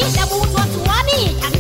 จะบูชัวชัวนี่ฉัน